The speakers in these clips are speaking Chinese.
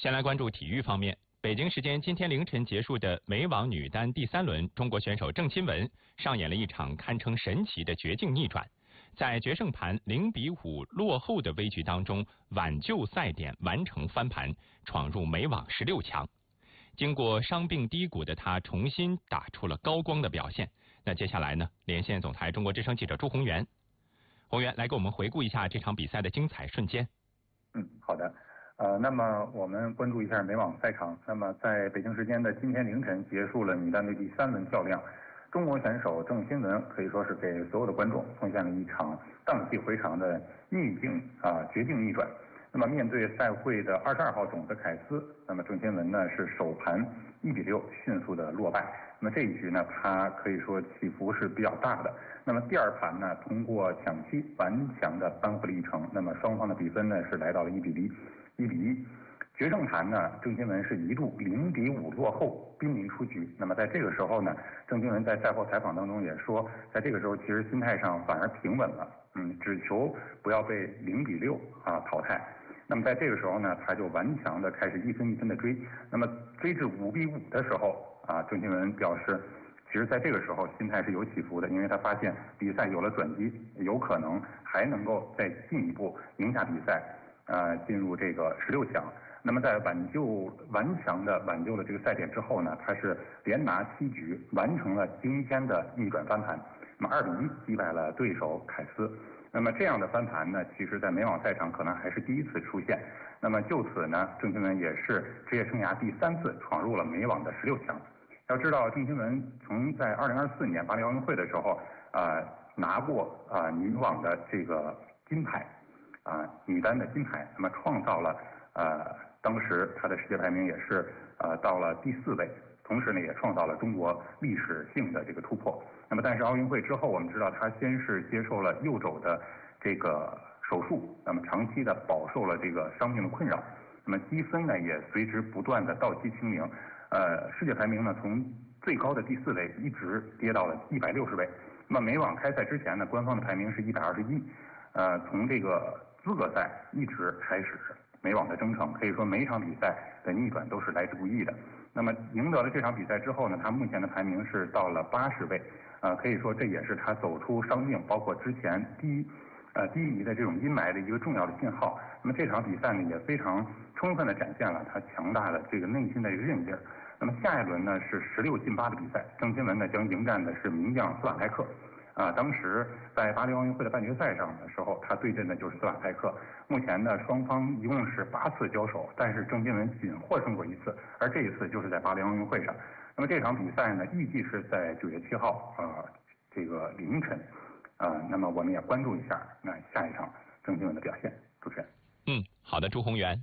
先来关注体育方面，北京时间今天凌晨结束的美网女单第3轮，中国选手郑钦文上演了一场堪称神奇的绝境逆转，在决胜盘0-5落后的危局当中，挽救赛点，完成翻盘，闯入美网16强。经过伤病低谷的她，重新打出了高光的表现。那接下来呢，连线总台中国之声记者朱宏元，宏元来给我们回顾一下这场比赛的精彩瞬间。 好的。那么我们关注一下美网赛场。那么在北京时间的今天凌晨结束了女单的第3轮较量，中国选手郑钦文可以说是给所有的观众奉献了一场荡气回肠的绝境逆转。那么面对赛会的22号种子凯斯，那么郑钦文呢是首盘1-6迅速的落败。那么这一局呢，他可以说起伏是比较大的。那么第2盘呢，通过抢七顽强的扳回了一城。那么双方的比分呢是来到了1-1。决胜盘呢，郑钦文是一度0-5落后，濒临出局。那么在这个时候呢，郑钦文在赛后采访当中也说，在这个时候其实心态上反而平稳了，只求不要被0-6淘汰。那么在这个时候呢，他就顽强的开始一分一分的追。那么追至5-5的时候郑钦文表示，其实在这个时候心态是有起伏的，因为他发现比赛有了转机，有可能还能够再进一步赢下比赛，进入这个16强。那么在顽强的挽救了这个赛点之后呢，他是连拿7局，完成了惊天的逆转翻盘。那么2-1击败了对手凯斯。那么这样的翻盘呢，其实在美网赛场可能还是第一次出现。那么就此呢，郑钦文也是职业生涯第3次闯入了美网的16强。要知道，郑钦文从在2024年巴黎奥运会的时候拿过女网的这个金牌女单的金牌，那么创造了当时她的世界排名也是到了第4位，同时呢也创造了中国历史性的这个突破。那么但是奥运会之后，我们知道她先是接受了右肘的这个手术，那么长期的饱受了这个伤病的困扰，那么积分呢也随之不断的倒梯清零，世界排名呢从最高的第4位一直跌到了160位。那么美网开赛之前呢，官方的排名是121，从这个资格赛一直开始美网的征程，可以说每一场比赛的逆转都是来之不易的。那么赢得了这场比赛之后呢，他目前的排名是到了80位，可以说这也是他走出伤病，包括之前低迷的这种阴霾的一个重要的信号。那么这场比赛呢，也非常充分的展现了他强大的这个内心的一个韧劲儿。那么下一轮呢是16进8的比赛，郑钦文呢将迎战的是名将斯瓦泰克。当时在巴黎奥运会的半决赛上的时候，他对阵的就是斯瓦泰克。目前呢，双方一共是8次交手，但是郑钦文仅获胜过1次，而这一次就是在巴黎奥运会上。那么这场比赛呢，预计是在9月7号这个凌晨。那么我们也关注一下那下一场郑钦文的表现。主持人。 好的，朱宏元。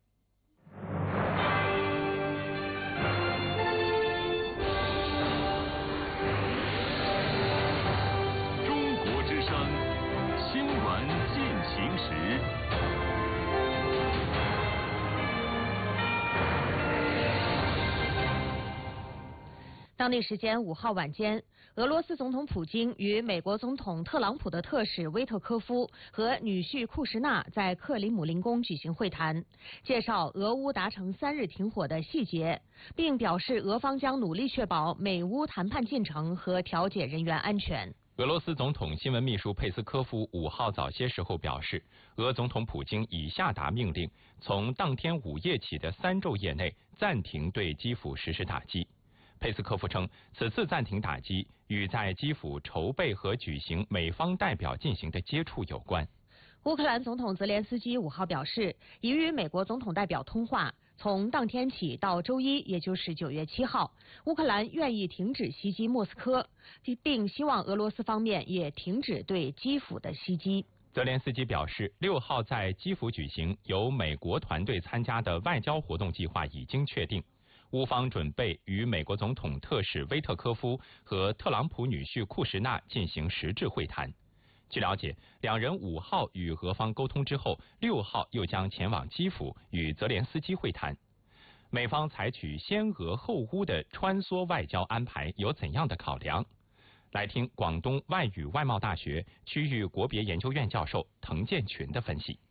当地时间5号晚间，俄罗斯总统普京与美国总统特朗普的特使威特科夫和女婿库什纳在克里姆林宫举行会谈，介绍俄乌达成3日停火的细节，并表示俄方将努力确保美乌谈判进程和调解人员安全。 俄罗斯总统新闻秘书佩斯科夫5号早些时候表示，俄总统普京已下达命令，从当天午夜起的3昼夜内暂停对基辅实施打击。佩斯科夫称，此次暂停打击与在基辅筹备和举行美方代表进行的接触有关。 乌克兰总统泽连斯基5号表示，已与美国总统代表通话，从当天起到周一，也就是9月7号，乌克兰愿意停止袭击莫斯科，并希望俄罗斯方面也停止对基辅的袭击。 泽连斯基表示，6号在基辅举行由美国团队参加的外交活动计划已经确定。乌方准备与美国总统特使威特科夫和特朗普女婿库什纳进行实质会谈。据了解，两人5号与俄方沟通之后，6号又将前往基辅与泽连斯基会谈。美方采取先俄后乌的穿梭外交安排有怎样的考量？来听广东外语外贸大学区域国别研究院教授滕建群的分析。